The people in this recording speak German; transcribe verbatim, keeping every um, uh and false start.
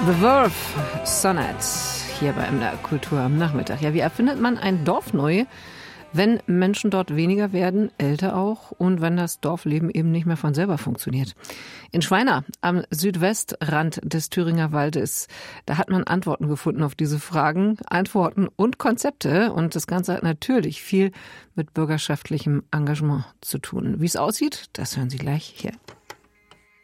The Verve Sonnet hier bei M D R Kultur am Nachmittag. Ja, wie erfindet man ein Dorf neu, wenn Menschen dort weniger werden, älter auch und wenn das Dorfleben eben nicht mehr von selber funktioniert? In Schweina am Südwestrand des Thüringer Waldes, da hat man Antworten gefunden auf diese Fragen, Antworten und Konzepte. Und das Ganze hat natürlich viel mit bürgerschaftlichem Engagement zu tun. Wie es aussieht, das hören Sie gleich hier.